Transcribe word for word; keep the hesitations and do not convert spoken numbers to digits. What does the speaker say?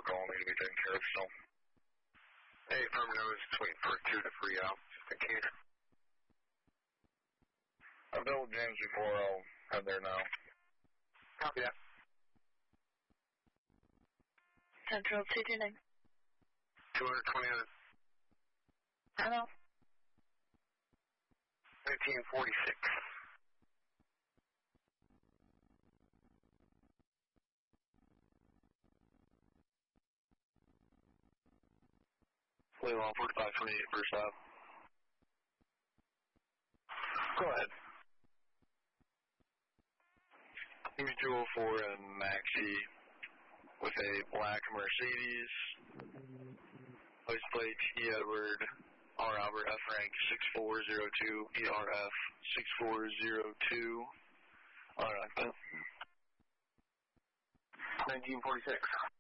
call need to be taken care of, so. Hey, affirmative, just waiting for two to free out, just in case. I've dealt with James before, I'll head there now. Copy that. Central two two nine. two twenty-nine. Hello. nineteen forty-six. Wait, one forty-five twenty-eight, first out. Go ahead. Give me two oh four and Maxi with a black Mercedes. License plate E. Edward, R. Albert, F. Frank, six four zero two, E. R. F, six four zero two. All right, nineteen forty-six.